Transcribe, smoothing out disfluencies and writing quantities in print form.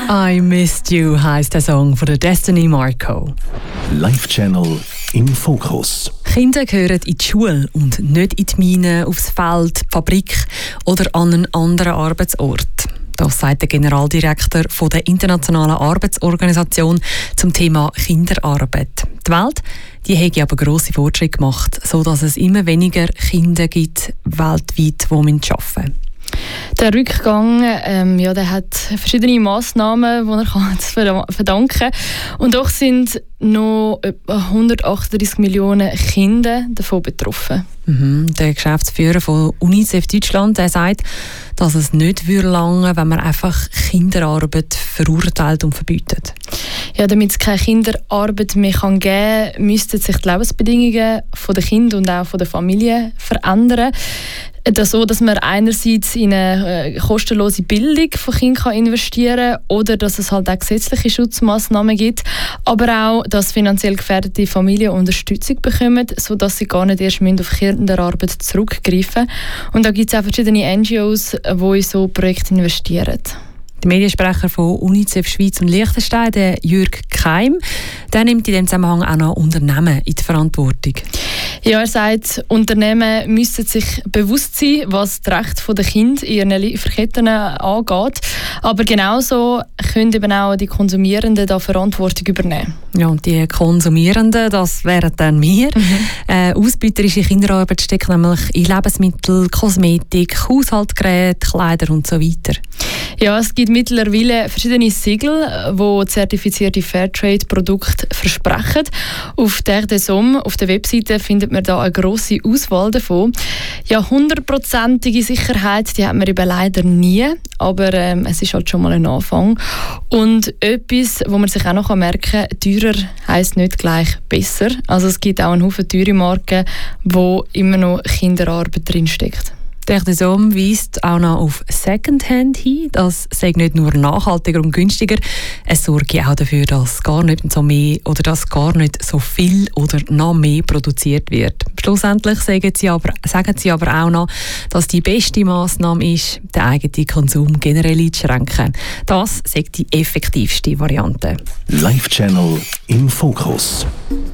I Missed You heisst der Song von der Destiny Marco. Live Channel im Fokus. Kinder gehören in die Schule und nicht in die Mine, aufs Feld, die Fabrik oder an einen anderen Arbeitsort. Das sagt der Generaldirektor von der Internationalen Arbeitsorganisation zum Thema Kinderarbeit. Die Welt die hat aber grosse Fortschritte gemacht, sodass es immer weniger Kinder gibt weltweit, die arbeiten müssen. Der Rückgang der hat verschiedene Massnahmen, die er verdanken kann. Und doch sind noch etwa 138 Millionen Kinder davon betroffen. Der Geschäftsführer von UNICEF Deutschland der sagt, dass es nicht lange würde, wenn man einfach Kinderarbeit verurteilt und verbietet. Ja, damit es keine Kinderarbeit mehr geben kann, müssten sich die Lebensbedingungen der Kinder und auch der Familie verändern. So, dass man einerseits in eine kostenlose Bildung von Kindern investieren kann oder dass es halt auch gesetzliche Schutzmaßnahmen gibt, aber auch, dass finanziell gefährdete Familien Unterstützung bekommen, sodass sie gar nicht erst auf Kinderarbeit zurückgreifen müssen. Und da gibt es auch verschiedene NGOs, die in so Projekte investieren. Der Mediensprecher von UNICEF Schweiz und Liechtenstein, der Jürg Keim, der nimmt in diesem Zusammenhang auch noch Unternehmen in die Verantwortung. Ja, er sagt, Unternehmen müssen sich bewusst sein, was das Recht der Kinder in ihren Lieferketten angeht. Aber genauso können eben auch die Konsumierenden da Verantwortung übernehmen. Ja, und die Konsumierenden, das wären dann wir. Ausbeuterische Kinderarbeit steckt nämlich in Lebensmittel, Kosmetik, Haushaltsgeräte, Kleider und so weiter. Ja, es gibt mittlerweile verschiedene Siegel, die zertifizierte Fairtrade-Produkte versprechen. Auf der DESOM, auf der Webseite, findet man da eine grosse Auswahl davon. Ja, 100%ige Sicherheit, die hat man eben leider nie, aber es ist halt schon mal ein Anfang. Und etwas, wo man sich auch noch merken kann, teurer heisst nicht gleich besser. Also es gibt auch einen Haufen teure Marken, wo immer noch Kinderarbeit drinsteckt. Der DESOM weist auch noch auf Secondhand hin. Das sei nicht nur nachhaltiger und günstiger, es sorge auch dafür, dass gar nicht so viel oder noch mehr produziert wird. Schlussendlich sagen sie aber auch noch, dass die beste Massnahme ist, den eigenen Konsum generell einzuschränken. Das sei die effektivste Variante. Live Channel im Fokus.